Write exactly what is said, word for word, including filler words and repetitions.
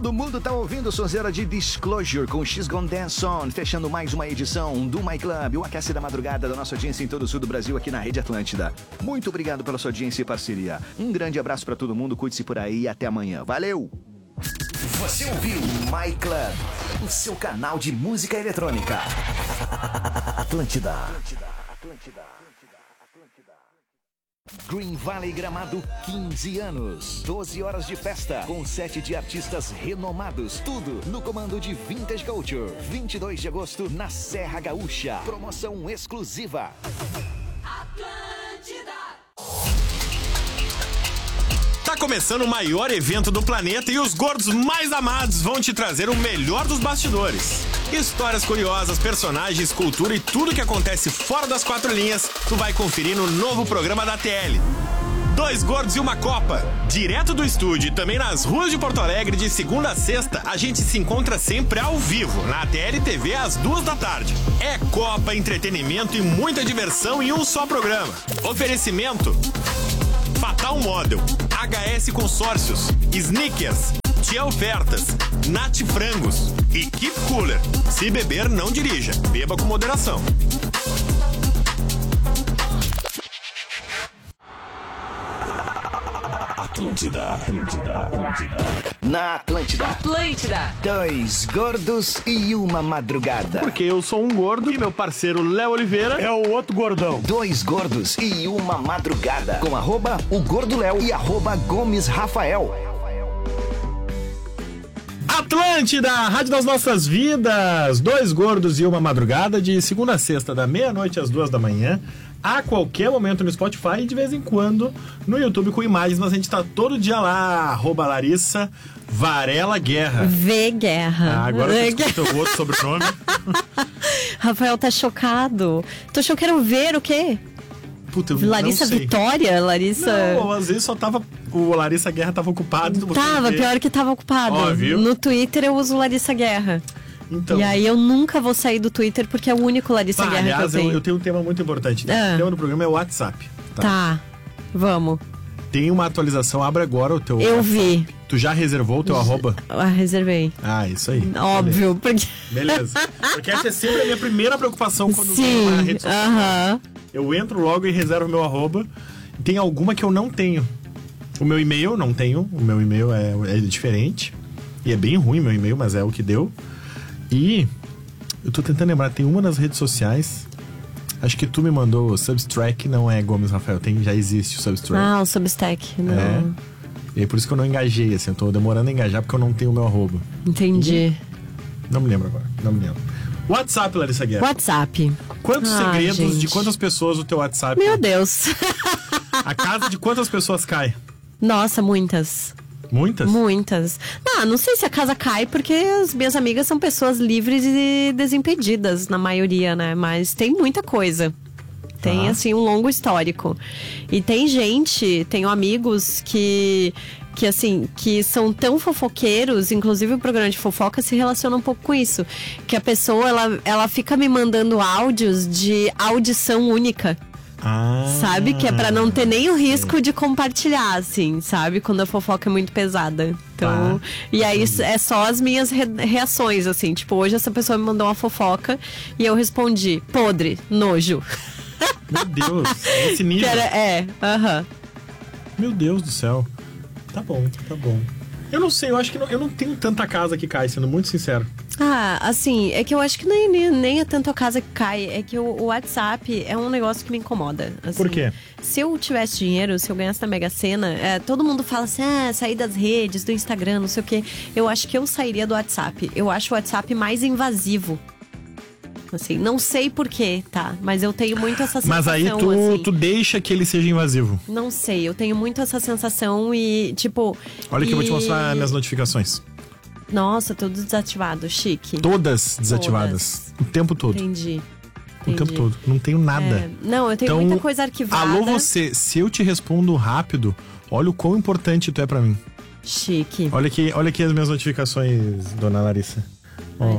Todo mundo tá ouvindo o sonzeira de Disclosure com She's Gone Dance On, fechando mais uma edição do My Club, o aquece da madrugada da nossa audiência em todo o sul do Brasil, aqui na Rede Atlântida. Muito obrigado pela sua audiência e parceria. Um grande abraço pra todo mundo, cuide-se por aí e até amanhã. Valeu! Você ouviu My Club, o seu canal de música eletrônica. Atlântida. Atlântida, Atlântida, Atlântida. Green Valley Gramado, quinze anos, doze horas de festa, com sete de artistas renomados, tudo no comando de Vintage Culture. vinte e dois de agosto, na Serra Gaúcha, promoção exclusiva. Atlântida. Tá começando o maior evento do planeta e os gordos mais amados vão te trazer o melhor dos bastidores. Histórias curiosas, personagens, cultura e tudo que acontece fora das quatro linhas, tu vai conferir no novo programa da T L. Dois gordos e uma copa. Direto do estúdio e também nas ruas de Porto Alegre, de segunda a sexta, a gente se encontra sempre ao vivo, na T L T V às duas da tarde. É copa, entretenimento e muita diversão em um só programa. Oferecimento Fatal Model, H S Consórcios, Snickers, Tia Ofertas, Nat Frangos e Keep Cooler. Se beber, não dirija. Beba com moderação. Atlântida, Atlântida, Atlântida. Na Atlântida. Atlântida. Dois gordos e uma madrugada. Porque eu sou um gordo e meu parceiro Léo Oliveira é o outro gordão. Dois gordos e uma madrugada. Com arroba o Gordo Léo e arroba Gomes Rafael. Atlântida, rádio das nossas vidas. Dois gordos e uma madrugada, de segunda a sexta, da meia-noite às duas da manhã. A qualquer momento no Spotify e de vez em quando no YouTube com imagens, mas a gente tá todo dia lá, arroba Larissa Varela Guerra. V Guerra. Ah, agora eu escuto o outro sobrenome. Rafael tá chocado. Tô achando que era o ver o quê? Puta, eu Larissa não sei. Vitória? Larissa... Não, às vezes só tava... O Larissa Guerra tava ocupado. Tava, pior que tava ocupado. Ó, viu? No Twitter eu uso Larissa Guerra. Então, e aí eu nunca vou sair do Twitter porque é o único Larissa ah, Guerra aliás, que eu tenho. Eu, eu tenho um tema muito importante. Ah. O tema do programa é o WhatsApp. Tá. Tá, vamos. Tem uma atualização, abre agora o teu Eu WhatsApp. vi. Tu já reservou o teu arroba? Ah, reservei. Ah, isso aí. Óbvio, porque... Beleza. Porque essa é sempre a minha primeira preocupação quando Sim, tem uma rede social. aham. Eu entro logo e reservo meu arroba. Tem alguma que eu não tenho. O meu e-mail, não tenho. O meu e-mail é, é diferente. E é bem ruim meu e-mail, mas é o que deu. E eu tô tentando lembrar, tem uma nas redes sociais. Acho que tu me mandou o Substack, não é Gomes Rafael. Tem, já existe o Substack. Ah, o Substack. Não. É. E aí por isso que eu não engajei, assim. Eu tô demorando a engajar porque eu não tenho o meu arroba. Entendi. Não me lembro agora. Não me lembro. WhatsApp, Larissa Guerra. WhatsApp. Quantos Ai, segredos gente. de quantas pessoas o teu WhatsApp? Meu Deus. A casa de quantas pessoas cai? Nossa, muitas. Muitas? Muitas. Ah, não sei se a casa cai, porque as minhas amigas são pessoas livres e desimpedidas, na maioria, né? Mas tem muita coisa. Tem, Ah. assim, um longo histórico. E tem gente, tenho amigos que... que assim, que são tão fofoqueiros, inclusive o programa de fofoca se relaciona um pouco com isso, que a pessoa, ela, ela fica me mandando áudios de audição única, Ah, sabe? Que é pra não ter nem o risco de compartilhar, assim, sabe? Quando a fofoca é muito pesada. Então, Tá. e aí é só as minhas re- reações, assim, tipo, hoje essa pessoa me mandou uma fofoca e eu respondi, podre, nojo. Meu Deus, esse Que nível. era, é, aham. Meu Deus do céu. Tá bom, tá bom. Eu não sei, eu acho que não, eu não tenho tanta casa que cai, sendo muito sincero. Ah, assim, é que eu acho que nem, nem, nem é tanto a casa que cai, é que o, o WhatsApp é um negócio que me incomoda. Assim. Por quê? Se eu tivesse dinheiro, se eu ganhasse na Mega Sena, é, todo mundo fala assim, ah, sair das redes, do Instagram, não sei o quê. Eu acho que eu sairia do WhatsApp. Eu acho o WhatsApp mais invasivo. Assim, não sei porquê, tá? Mas eu tenho muito essa sensação, Mas aí tu, assim. tu deixa que ele seja invasivo. Não sei, eu tenho muito essa sensação e, tipo... Olha que e... eu vou te mostrar minhas notificações. Nossa, tudo desativado, chique. Todas desativadas. O tempo todo. Entendi. O tempo Entendi. todo. Não tenho nada. É, não, eu tenho Então, muita coisa arquivada. Alô você, se eu te respondo rápido, olha o quão importante tu é pra mim. Chique. Olha aqui, olha aqui as minhas notificações, dona Larissa. Ó,